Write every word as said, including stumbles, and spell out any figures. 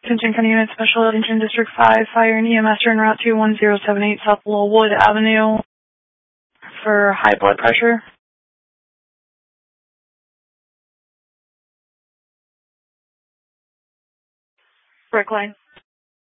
Attention County Unit Special Attention District five, Fire and E M S are en route to one zero seven eight South Lowwood Avenue for high blood pressure. Brookline.